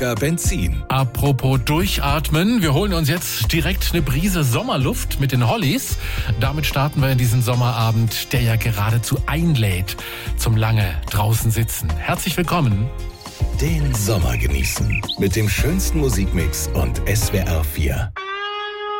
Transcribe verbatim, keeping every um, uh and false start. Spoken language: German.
Benzin. Apropos durchatmen, wir holen uns jetzt direkt eine Brise Sommerluft mit den Hollies. Damit starten wir in diesen Sommerabend, der ja geradezu einlädt zum lange draußen sitzen. Herzlich willkommen. Den Sommer genießen mit dem schönsten Musikmix und S W R vier.